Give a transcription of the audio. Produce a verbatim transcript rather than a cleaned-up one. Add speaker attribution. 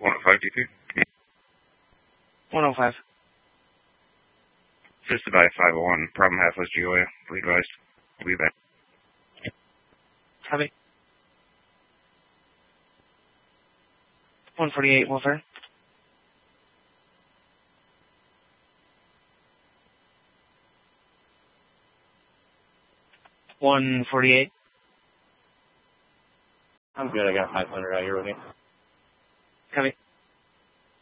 Speaker 1: one oh five D P.
Speaker 2: one oh five.
Speaker 1: Assisted by five oh one. Problem half was G O A. Be advised. We'll be back.
Speaker 2: Copy. one forty-eight, Wolfer. one forty-eight.
Speaker 3: I'm good. I got five hundred out here with me.
Speaker 2: Copy.